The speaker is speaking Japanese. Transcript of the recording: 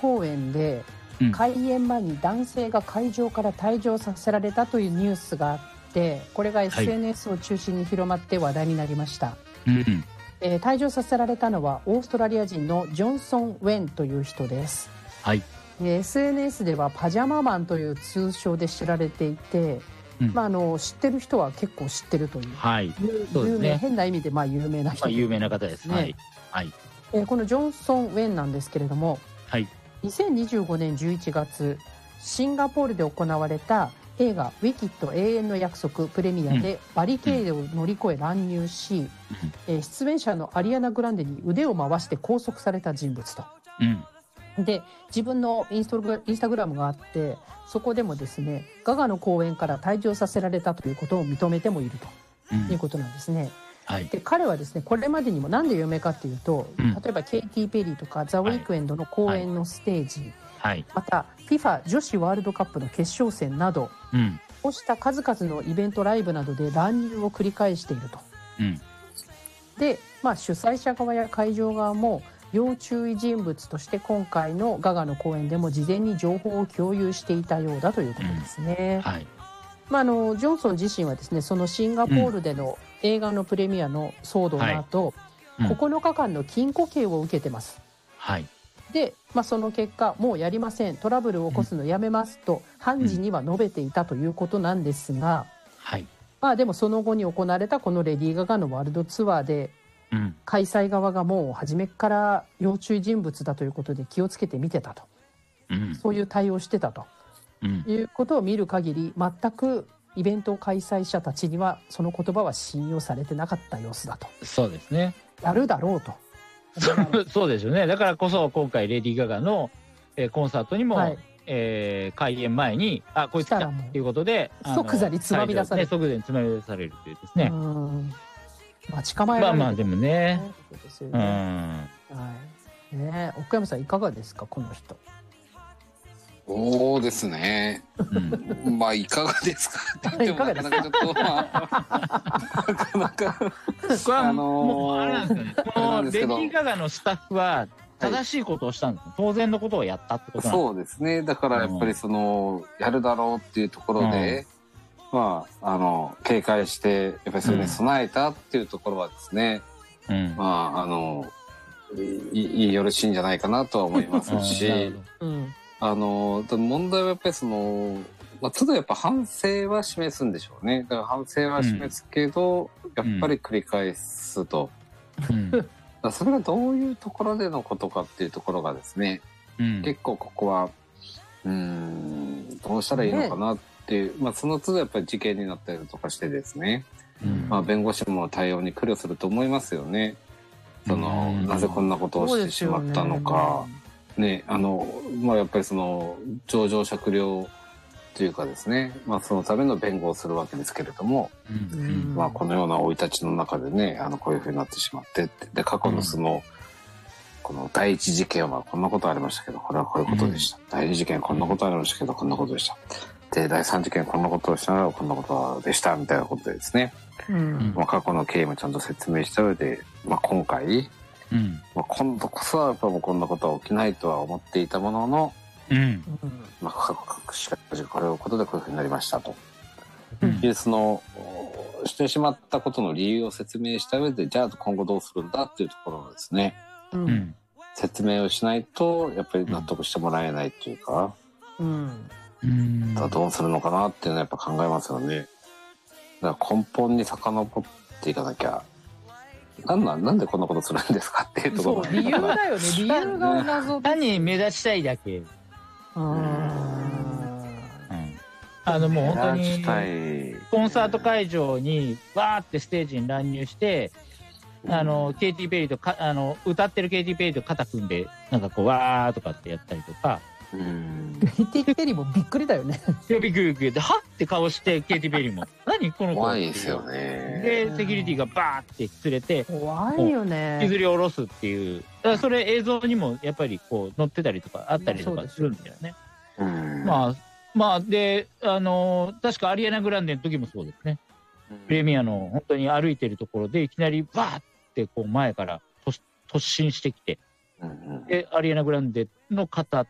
公演で開演前に男性が会場から退場させられたというニュースがあって、これが SNS を中心に広まって話題になりました。退場させられたのはオーストラリア人のジョンソン・ウェンという人です。SNS ではパジャママンという通称で知られていて、知ってる人は結構知ってるという、有名、変な意味で有名な人、 有名な方ですね。 このジョンソン・ウェンなんですけれども、2025年11月シンガポールで行われた映画「ウィキッド永遠の約束」プレミアでバリケードを乗り越え乱入し、出演者のアリアナ・グランデに腕を回して拘束された人物と。で、自分のインスタグラムがあって、そこでもですね、ガガの公演から退場させられたということを認めてもいるということなんですね。で、彼はですね、これまでにもなんで有名かっていうと、例えばケイティ・ペリーとかザ・ウィークエンドの公演のステージ、また FIFA 女子ワールドカップの決勝戦など、こうした数々のイベントライブなどで乱入を繰り返していると。で、主催者側や会場側も要注意人物として今回のガガの公演でも事前に情報を共有していたようだということですね。ジョンソン自身はですね、そのシンガポールでの映画のプレミアの騒動の後、9日間の禁錮刑を受けてます。で、その結果もうやりません、トラブルを起こすのやめますと判事には述べていたということなんですが、でもその後に行われたこのレディー・ガガのワールドツアーで、開催側がもう初めから要注意人物だということで気をつけて見てたと、そういう対応してたと、いうことを見る限り、全くイベント開催者たちにはその言葉は信用されてなかった様子だと。 そうですね。 やるだろうと。 そうですよね。だからこそ今回レディー・ガガの、コンサートにも、開演前にこいつ来たっていうことで即座につまみ出される、 即座につまみ出されるというですね。 待ち構えられる。 でもね。 奥山さんいかがですか、この人。 そうですね。いかがですかって言ってもなかなかちょっとなかなかこれはもうあれなんですよね。このレディー・ガガのスタッフは正しいことをしたんです。当然のことをやったってことなんです。 そうですね。だからやっぱりやるだろうっていうところで、警戒してやっぱりそれに備えたっていうところはですね、よろしいんじゃないかなとは思いますし、問題はやっぱり都度やっぱ反省は示すんでしょうね。だから反省は示すけど、やっぱり繰り返すと。それがどういうところでのことかっていうところがですね、結構ここはどうしたらいいのかなっていう、その都度やっぱり事件になったりとかしてですね、弁護士も対応に苦慮すると思いますよね。なぜこんなことをしてしまったのか。ね、やっぱり情状酌量というかですね、そのための弁護をするわけですけれども、このような生い立ちの中でね、こういうふうになってしまってで、過去のこの第一事件はこんなことありましたけど、これはこういうことでした。第二事件こんなことありましたけど、こんなことでした。で、第三事件こんなことをしたらこんなことでしたみたいなことでですね、過去の経緯もちゃんと説明した上で、今回、今度こそはやっぱもうこんなことは起きないとは思っていたものの、しかしこれをことでこういうふうになりましたと。してしまったことの理由を説明した上で、じゃあ今後どうするんだっていうところをですね、説明をしないとやっぱり納得してもらえないっていうか、どうするのかなっていうのはやっぱ考えますよね。だから根本に遡っていかなきゃ。なんでこんなことするんですかっていうところ。 そう、理由だよね。理由が謎で。 単に目立ちたいだけ。もう本当にコンサート会場にわーってステージに乱入して、ケイティ・ペリーと歌ってるケイティ・ペリーと肩組んでなんかこうわーとかってやったりとか。 ケイティ・ペリーもびっくりだよね。 びっくりで、はって顔してケイティ・ペリーも何この子怖いですよね。 でセキュリティがバーって連れて怖いよね。 引きずり下ろすっていう。だからそれ映像にもやっぱりこう載ってたりとかあったりとかするんだよね。で確かアリアナ・グランデの時もそうですね。プレミアの本当に歩いてるところでいきなりバーってこう前から突進してきて、でアリアナ・グランデの肩